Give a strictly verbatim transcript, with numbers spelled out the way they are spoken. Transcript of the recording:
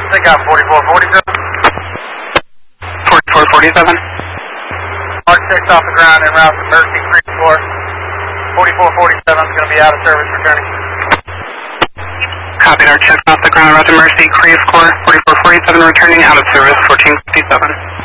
Take out forty-four forty-seven. forty-four forty-seven. Architects off the ground en route to Mercy Creek Corps. forty-four forty-seven is going to be out of service returning. Copied, Architects off the ground en route to Mercy Creek Corps. forty-four forty-seven returning out of service, fourteen fifty-seven.